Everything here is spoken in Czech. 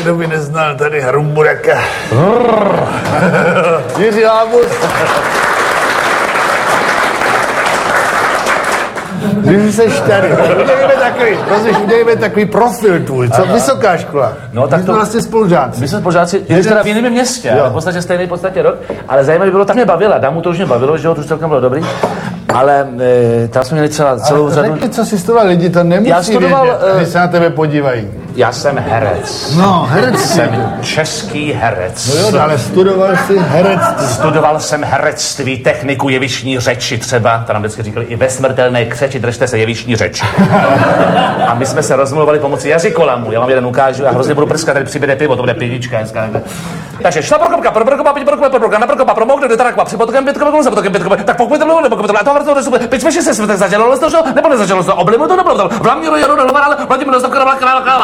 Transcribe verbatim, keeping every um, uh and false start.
kdo by neznal tady Hrumburaka. Jiří Lábus. Když jsi tady, udělejme takový, rozumíš, udělejme takový profil tvůj, co? Vysoká škola. No, tak my to jsme vlastně spolužáci. My jsme spolužáci, jeli teda v jiném městě, ale v podstatě stejný v podstatě rok, ale zajímavé bylo, tak mě bavila, Damu to už mě bavilo, že jo, to už celkem bylo dobrý, ale e, tam jsme měli celá, celou ale řadu... řekni, co jsi studoval, lidi to nemusí Já studoval, vědět, uh, když se na tebe podívají. Já jsem herec. No, herec. Jsem český herec. No jo, ale studoval jsi herectví. Studoval jsem herectví, techniku jevištní řeči třeba, to nám vždycky říkali, i ve smrtelné křeči držte se jevištní řeč. A my jsme se rozmluvali pomocí jazykolamu. Já vám jeden ukážu, já hrozně budu prskat, tady přibude pivo, to bude pivička dneska. Takže šla prokopka, pro prokopa, pět prokopka, pro prokopa, na prokopa, promokne, jde tarakva, při potokem pětkové, za potokem pětkové, tak pokud to bylo, nebo pokud to bylo, a to super. Pičme se světe, začalo to, nebo nezačalo to, oblimu to nebylo, v Laměru jedu, ale Vladimír Dostávka, krála, krála, krála.